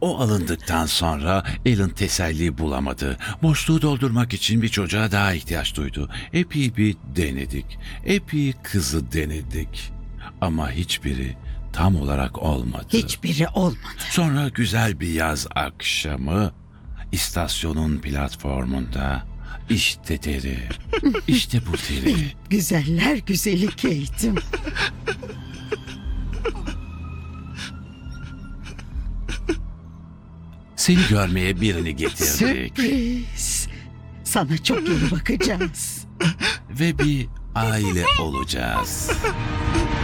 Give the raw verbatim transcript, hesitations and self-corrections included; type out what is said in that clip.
O alındıktan sonra Alan teselli bulamadı. Boşluğu doldurmak için bir çocuğa daha ihtiyaç duydu. Epey bir denedik. Epey kızı denedik. Ama hiçbiri tam olarak olmadı. Hiçbiri olmadı. Sonra güzel bir yaz akşamı istasyonun platformunda işte Terry, işte bu Terry. Güzeller güzeli Kate'im. Seni görmeye birini getirdik. Sürpriz. Sana çok iyi bakacağız. Ve bir aile olacağız.